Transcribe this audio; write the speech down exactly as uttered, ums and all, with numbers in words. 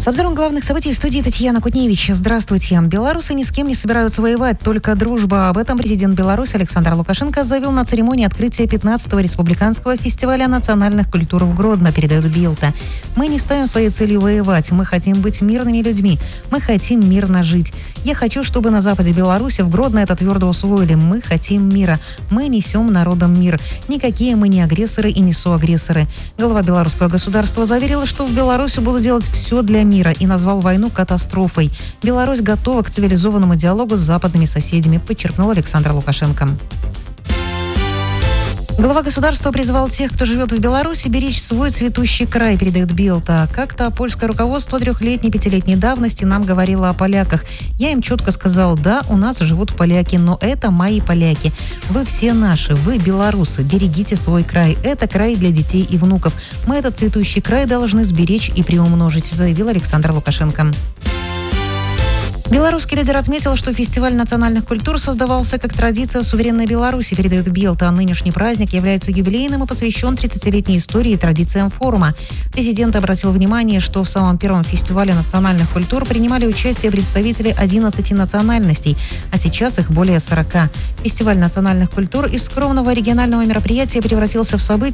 С обзором главных событий в студии Татьяна Кутневич. Здравствуйте. Белорусы ни с кем не собираются воевать, только дружба. Об этом президент Беларуси Александр Лукашенко заявил на церемонии открытия пятнадцатого республиканского фестиваля национальных культур в Гродно, передает Билта. Мы не ставим своей целью воевать. Мы хотим быть мирными людьми. Мы хотим мирно жить. Я хочу, чтобы на западе Беларуси в Гродно это твердо усвоили. Мы хотим мира. Мы несем народам мир. Никакие мы не агрессоры и не соагрессоры. Глава белорусского государства заверила, что в Беларуси будут делать все для мира и назвал войну катастрофой. Беларусь готова к цивилизованному диалогу с западными соседями, подчеркнул Александр Лукашенко. Глава государства призвал тех, кто живет в Беларуси, беречь свой цветущий край, передает Билта. Как-то польское руководство трехлетней, пятилетней давности нам говорило о поляках. Я им четко сказал: да, у нас живут поляки, но это мои поляки. Вы все наши, вы белорусы, берегите свой край. Это край для детей и внуков. Мы этот цветущий край должны сберечь и приумножить, заявил Александр Лукашенко. Белорусский лидер отметил, что фестиваль национальных культур создавался как традиция суверенной Беларуси, передает Билта. Нынешний праздник является юбилейным и посвящен тридцатилетней истории и традициям форума. Президент обратил внимание, что в самом первом фестивале национальных культур принимали участие представители одиннадцати национальностей, а сейчас их более сорока. Фестиваль национальных культур из скромного регионального мероприятия превратился в событие,